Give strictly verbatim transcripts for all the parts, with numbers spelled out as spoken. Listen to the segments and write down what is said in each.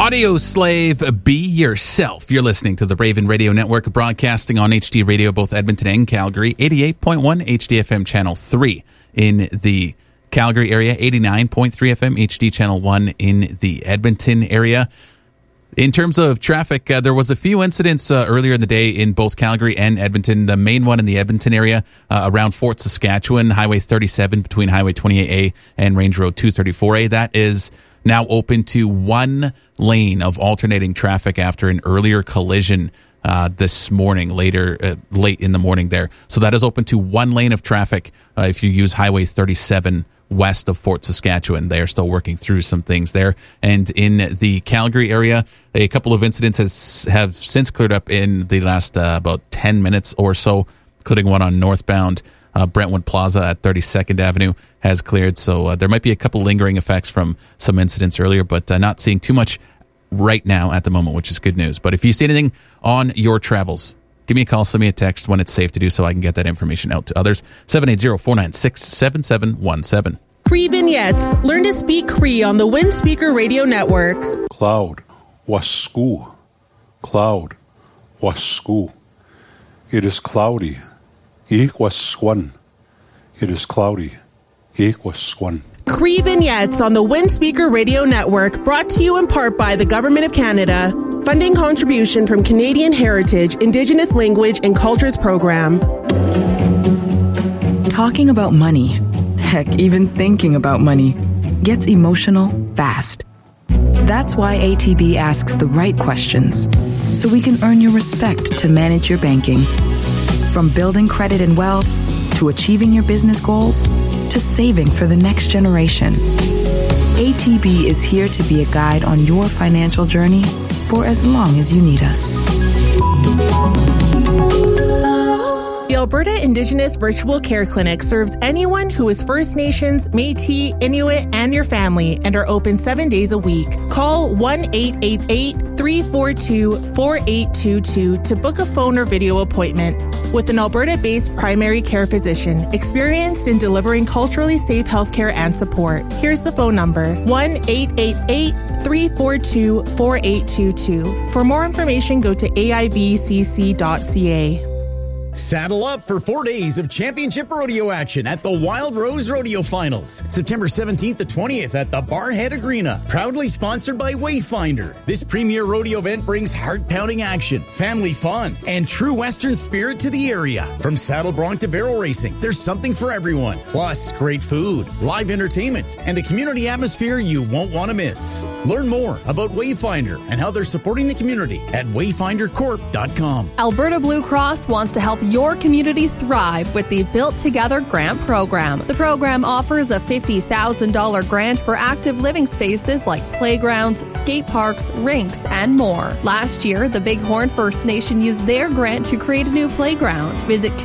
Audio slave, be yourself. You're listening to the Raven Radio Network, broadcasting on H D Radio, both Edmonton and Calgary, eighty-eight point one H D F M Channel three in the Calgary area, eighty-nine point three F M H D Channel one in the Edmonton area. In terms of traffic, uh, there was a few incidents uh, earlier in the day in both Calgary and Edmonton. The main one in the Edmonton area, uh, around Fort Saskatchewan, Highway thirty-seven between Highway twenty-eight A and Range Road two thirty-four A. That is now open to one lane of alternating traffic after an earlier collision uh, this morning, later, uh, late in the morning there. So that is open to one lane of traffic uh, if you use Highway thirty-seven west of Fort Saskatchewan. They are still working through some things there. And in the Calgary area, a couple of incidents has, have since cleared up in the last uh, about ten minutes or so, including one on northbound Uh, Brentwood Plaza at thirty-second Avenue has cleared. So uh, there might be a couple lingering effects from some incidents earlier, but uh, not seeing too much right now at the moment, which is good news. But if you see anything on your travels, give me a call, send me a text when it's safe to do so I can get that information out to others. seven eight zero, four nine six, seven seven one seven. Cree Vignettes. Learn to speak Cree on the Wind Speaker Radio Network. Cloud was school. Cloud was school. It is cloudy. Ik was swan. It is cloudy. Ik was swan. Cree Vignettes on the Wind Speaker Radio Network, brought to you in part by the Government of Canada. Funding contribution from Canadian Heritage, Indigenous Language and Cultures Program. Talking about money, heck, even thinking about money, gets emotional fast. That's why A T B asks the right questions, so we can earn your respect to manage your banking. From building credit and wealth, to achieving your business goals, to saving for the next generation. A T B is here to be a guide on your financial journey for as long as you need us. The Alberta Indigenous Virtual Care Clinic serves anyone who is First Nations, Métis, Inuit, and your family, and are open seven days a week. Call one eight eight eight, three four two, four eight two two to book a phone or video appointment with an Alberta-based primary care physician experienced in delivering culturally safe healthcare and support. Here's the phone number, one eight eight eight, three four two, four eight two two. For more information, go to A I V C C dot C A. Saddle up for four days of championship rodeo action at the Wild Rose Rodeo Finals, September seventeenth to twentieth at the Barhead Arena. Proudly sponsored by Wayfinder. This premier rodeo event brings heart-pounding action, family fun, and true Western spirit to the area. From saddle bronc to barrel racing, there's something for everyone. Plus, great food, live entertainment, and a community atmosphere you won't want to miss. Learn more about Wayfinder and how they're supporting the community at wayfinder corp dot com. Alberta Blue Cross wants to help your community thrive with the Built Together Grant Program. The program offers a fifty thousand dollars grant for active living spaces like playgrounds, skate parks, rinks, and more. Last year, the Bighorn First Nation used their grant to create a new playground. Visit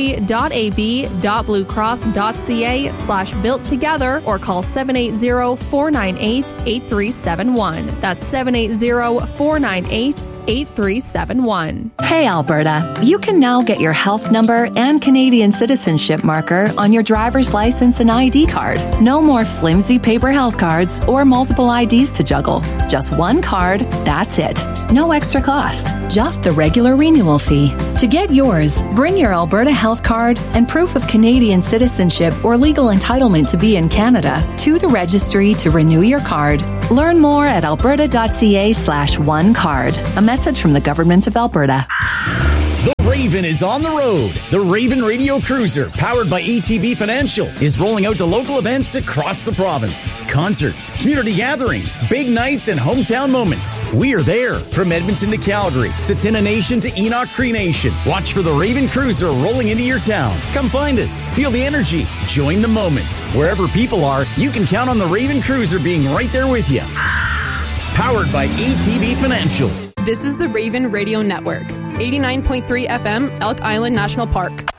community.ab.bluecross.ca slash built together or call seven eight zero, four nine eight, eight three seven one. That's seven eight zero, four nine eight, eight three seven one. Hey Alberta, you can now get your health number and Canadian citizenship marker on your driver's license and I D card. No more flimsy paper health cards or multiple I Ds to juggle. Just one card, that's it. No extra cost, just the regular renewal fee. To get yours, bring your Alberta health card and proof of Canadian citizenship or legal entitlement to be in Canada to the registry to renew your card. Learn more at alberta.ca slash one card. A message from the Government of Alberta. The Raven is on the road. The Raven Radio Cruiser, powered by A T B Financial, is rolling out to local events across the province. Concerts, community gatherings, big nights, and hometown moments. We are there. From Edmonton to Calgary, Tsuut'ina Nation to Enoch Cree Nation. Watch for the Raven Cruiser rolling into your town. Come find us. Feel the energy. Join the moment. Wherever people are, you can count on the Raven Cruiser being right there with you. Powered by A T B Financial. This is the Raven Radio Network, eighty-nine point three F M, Elk Island National Park.